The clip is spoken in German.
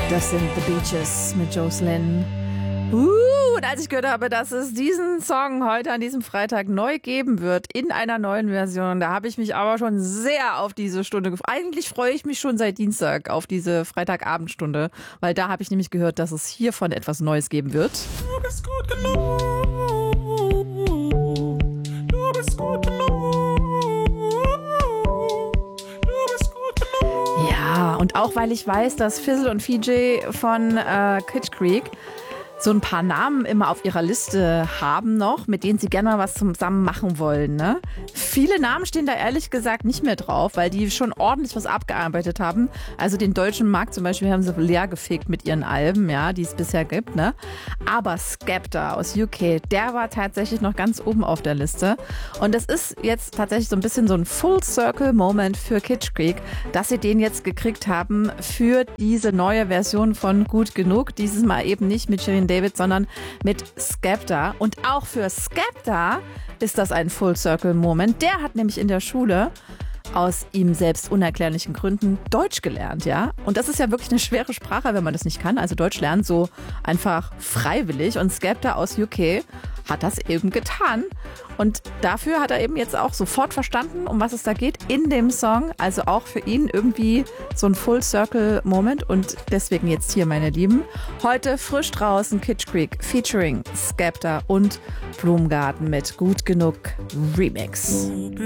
Das sind The Beaches mit Jocelyn. Und als ich gehört habe, dass es diesen Song heute an diesem Freitag neu geben wird, in einer neuen Version, da habe ich mich aber schon sehr auf diese Stunde gefreut. Eigentlich freue ich mich schon seit Dienstag auf diese Freitagabendstunde, weil da habe ich nämlich gehört, dass es hiervon etwas Neues geben wird. Du bist gut genug. Du bist gut genug. Du bist gut genug. Ja, und auch weil ich weiß, dass Fizzle und Fiji von Kitsch Creek so ein paar Namen immer auf ihrer Liste haben noch, mit denen sie gerne mal was zusammen machen wollen. Ne? Viele Namen stehen da ehrlich gesagt nicht mehr drauf, weil die schon ordentlich was abgearbeitet haben. Also den deutschen Markt zum Beispiel haben sie leer gefegt mit ihren Alben, ja, die es bisher gibt. Ne? Aber Skepta aus UK, der war tatsächlich noch ganz oben auf der Liste. Und es ist jetzt tatsächlich so ein bisschen so ein Full-Circle-Moment für Kitsch Creek, dass sie den jetzt gekriegt haben für diese neue Version von Gut Genug. Dieses Mal eben nicht mit Shirin David, sondern mit Skepta. Und auch für Skepta ist das ein Full-Circle-Moment. Der hat nämlich in der Schule aus ihm selbst unerklärlichen Gründen Deutsch gelernt, ja. Und das ist ja wirklich eine schwere Sprache, wenn man das nicht kann. Also Deutsch lernen so einfach freiwillig. Und Skepta aus UK hat das eben getan. Und dafür hat er eben jetzt auch sofort verstanden, um was es da geht in dem Song. Also auch für ihn irgendwie so ein Full-Circle-Moment. Und deswegen jetzt hier, meine Lieben, heute frisch draußen Kitsch Creek featuring Skepta und Blumengarten mit Gut Genug Remix.